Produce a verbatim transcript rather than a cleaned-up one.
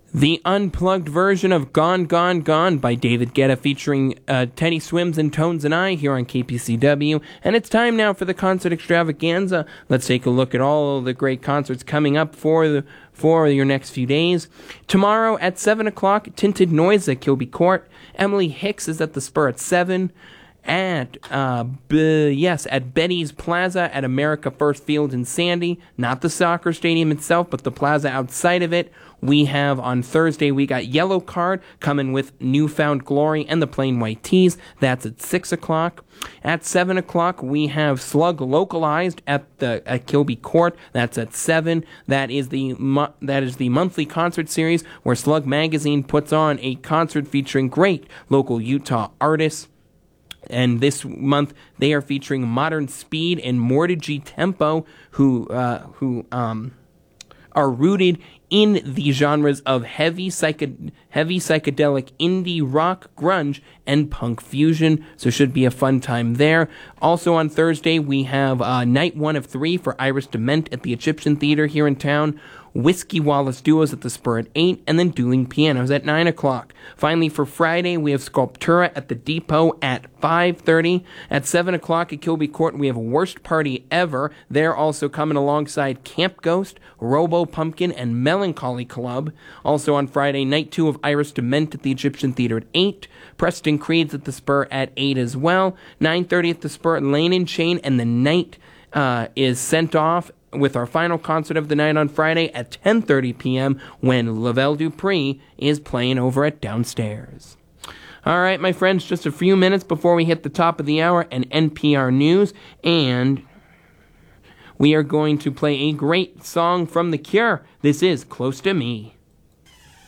The unplugged version of Gone, Gone, Gone by David Guetta featuring uh, Teddy Swims and Tones and I here on K P C W. And it's time now for the concert extravaganza. Let's take a look at all the great concerts coming up for the for your next few days. Tomorrow at seven o'clock, Tinted Noise at Kilby Court. Emily Hicks is at the Spur at seven. At, uh, b- yes, at Betty's Plaza at America First Field in Sandy. Not the soccer stadium itself, but the plaza outside of it. We have on Thursday, we got Yellow Card coming with Newfound Glory and the Plain White Tees. That's at six o'clock. At seven o'clock, we have Slug Localized at the at Kilby Court. That's at seven. That is the mo- that is the monthly concert series where Slug Magazine puts on a concert featuring great local Utah artists. And this month, they are featuring Modern Speed and Mortgagee Tempo, who uh, who um, are rooted in the genres of heavy psycho- heavy psychedelic indie rock, grunge, and punk fusion. So should be a fun time there. Also on Thursday, we have uh, night one of three for Iris Dement at the Egyptian Theater here in town. Whiskey Wallace Duos at the Spur at eight, and then Dueling Pianos at nine o'clock. Finally, for Friday, we have Sculptura at the Depot at five thirty. At seven o'clock at Kilby Court, we have Worst Party Ever. They're also coming alongside Camp Ghost, Robo Pumpkin, and Melancholy Club. Also on Friday, night two of Iris Dement at the Egyptian Theater at eight. Preston Creed's at the Spur at eight as well. nine thirty at the Spur at Lane and Chain, and the night uh, is sent off with our final concert of the night on Friday at ten thirty p.m. when Lavelle Dupree is playing over at Downstairs. All right, my friends, just a few minutes before we hit the top of the hour and N P R News, and we are going to play a great song from The Cure. This is Close to Me.